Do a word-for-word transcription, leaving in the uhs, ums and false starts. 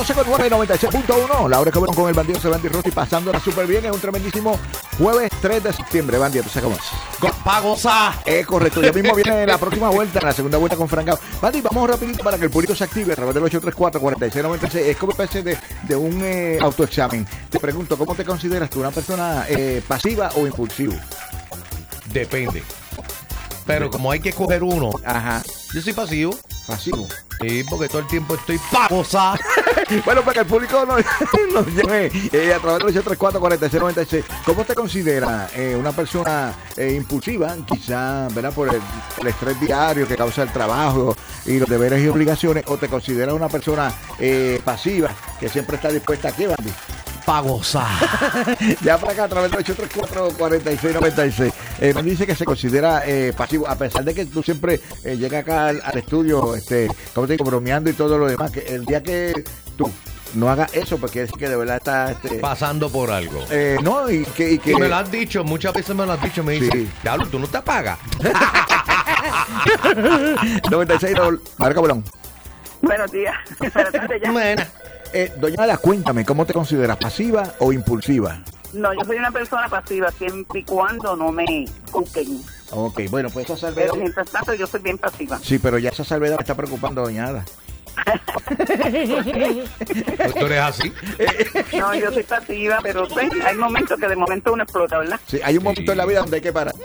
doce con nueve, noventa y seis punto uno. Laura Escobar con el bandido Bandy Rossi pasándola súper bien. Es un tremendísimo jueves tres de septiembre. Bandy, ¿tú sabes cómo es? Pa' gozar. Es correcto. Ya mismo viene la próxima vuelta, la segunda vuelta con Francao. Bandy, vamos rapidito para que el público se active a través del ocho tres cuatro, cuatro seis nueve seis. Es como especie de, de un eh, autoexamen. Te pregunto, ¿cómo te consideras tú? ¿Una persona eh, pasiva o impulsiva? Depende. Pero como hay que escoger uno, Ajá. yo soy pasivo. Pasivo. Sí, porque todo el tiempo estoy pa' gozar. Bueno, para que el público nos, nos llame eh, a través del ocho tres cuatro, cuatro seis nueve seis. ¿Cómo te considera eh, una persona eh, impulsiva? Quizá, ¿verdad? Por el, el estrés diario que causa el trabajo y los deberes y obligaciones. ¿O te considera una persona eh, pasiva que siempre está dispuesta a qué, Bandy? Pa' gozar. Ya para acá a través del ocho tres cuatro, cuatro seis nueve seis. Eh, me dice que se considera eh, pasivo, a pesar de que tú siempre eh, llegas acá al, al estudio, este, como te digo, bromeando y todo lo demás, que el día que tú no hagas eso, porque es que de verdad está este, pasando por algo. Eh, no, y que, y que Y me lo has dicho, muchas veces me lo has dicho, me dicen, Sí. diablo, tú no te apagas. noventa y seis, Marca Bolón. Buenos días. Buenas tardes ya. Buena. Eh, doña Ada, cuéntame, ¿cómo te consideras? ¿Pasiva o impulsiva? No, yo soy una persona pasiva siempre y cuando no me cuquen. Ok, bueno, pues esa salvedad. Pero mientras tanto yo soy bien pasiva. Sí, pero ya esa salvedad me está preocupando, doña Ada. Pues tú eres así. No, yo soy pasiva, pero pues, hay momentos que de momento uno explota, ¿verdad? Sí, hay un momento Sí. en la vida donde hay que parar.